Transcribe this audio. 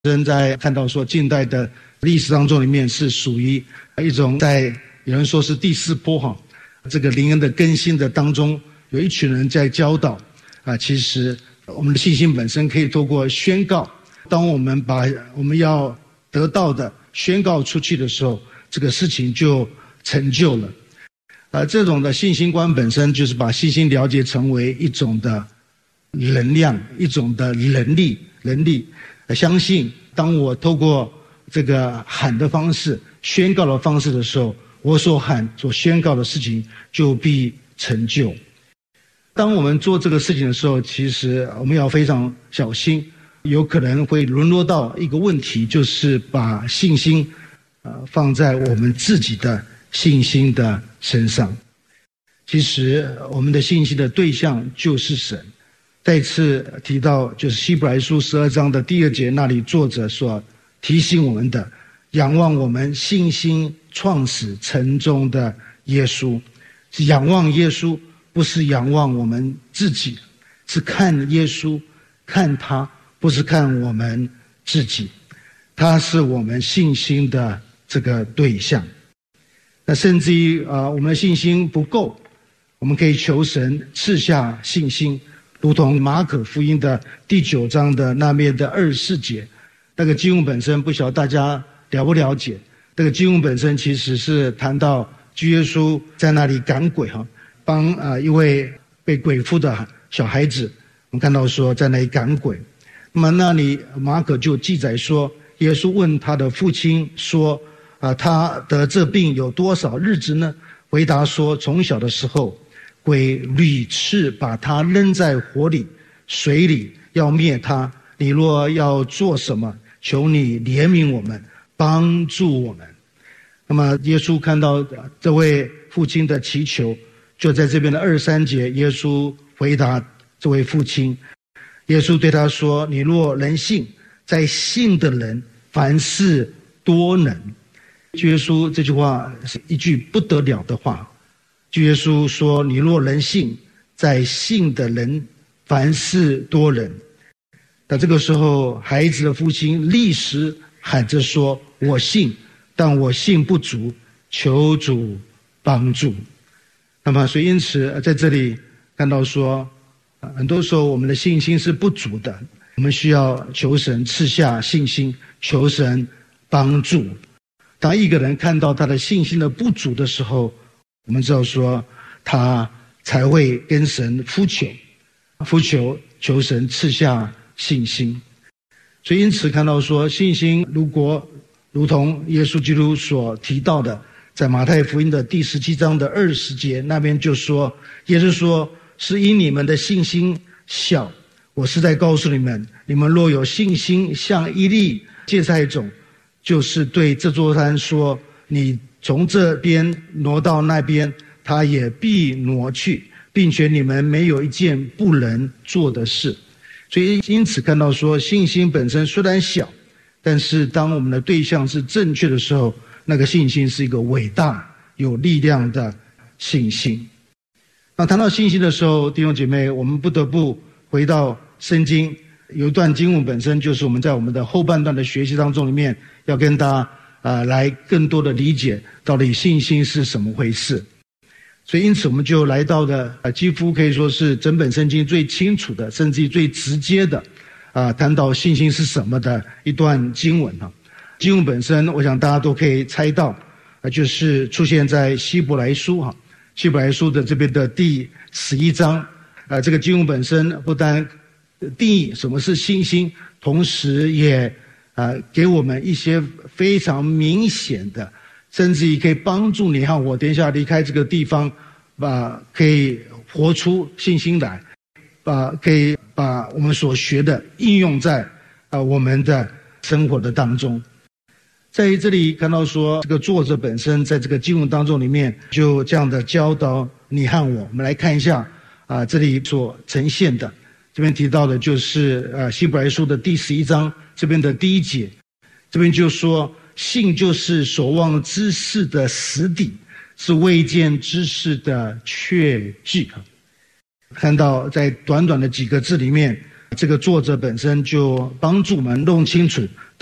人在看到说近代的历史当中里面是属于一种在有人说是第四波这个灵恩的更新的当中，有一群人在教导其实我们的信心本身可以透过宣告，当我们把我们要得到的宣告出去的时候，这个事情就成就了。这种的信心观本身就是把信心了解成为一种的能量，一种的能力。相信当我透过这个喊的方式、宣告的方式的时候，我所喊、所宣告的事情就必成就。当我们做这个事情的时候，其实我们要非常小心，有可能会沦落到一个问题，就是把信心放在我们自己的信心的身上。其实我们的信心的对象就是神。再次提到就是希伯来书12章的第2节，那里作者所提醒我们的，仰望我们信心创始成终的耶稣，是仰望耶稣，不是仰望我们自己，是看耶稣，看他，不是看我们自己，他是我们信心的这个对象。那甚至于我们的信心不够，我们可以求神赐下信心，如同马可福音的第9章的那边的24节，那个经文本身不晓得大家了不了解。这个经文本身其实是谈到主耶稣在那里赶鬼帮一位被鬼附的小孩子，我们看到说在那里赶鬼。那么那里马可就记载说，耶稣问他的父亲说他得这病有多少日子呢？回答说，从小的时候，鬼屡次把他扔在火里、水里，要灭他。你若要做什么，求你怜悯我们，帮助我们。那么耶稣看到这位父亲的祈求，就在这边的23节，耶稣回答这位父亲，耶稣对他说，你若能信，在信的人凡事多能。主耶稣这句话是一句不得了的话。主耶稣说，你若能信，在信的人凡事多能。那这个时候，孩子的父亲立时喊着说，我信，但我信不足，求主帮助。那么所以因此在这里看到说，很多时候我们的信心是不足的，我们需要求神赐下信心，求神帮助。当一个人看到他的信心的不足的时候，我们知道说他才会跟神呼求，求神赐下信心。所以因此看到说，信心如同耶稣基督所提到的，在马太福音的第17章的20节那边就说，耶稣说，是因你们的信心小，我是在告诉你们，你们若有信心像一粒芥菜种，就是对这座山说，你从这边挪到那边，他也必挪去，并且你们没有一件不能做的事。所以因此看到说，信心本身虽然小，但是当我们的对象是正确的时候，那个信心是一个伟大有力量的信心。那谈到信心的时候，弟兄姐妹，我们不得不回到圣经，有一段经文本身就是我们在我们的后半段的学习当中里面要跟大家来更多的理解到底信心是什么回事。所以因此我们就来到的几乎可以说是整本圣经最清楚的，甚至于最直接的谈到信心是什么的一段经文经文本身我想大家都可以猜到就是出现在希伯来书的这边的第11章这个经文本身不但定义什么是信心，同时也给我们一些非常明显的，甚至于可以帮助你和我等一下离开这个地方可以活出信心来，可以把我们所学的应用在我们的生活的当中。在这里看到说，这个作者本身在这个经文当中里面就这样的教导你和我。我们来看一下这里所呈现的，这边提到的就是希伯来书的第11章这边的第1节，这边就说，信就是所望之事的实底，是未见之事的确据。看到在短短的几个字里面，这个作者本身就帮助我们弄清楚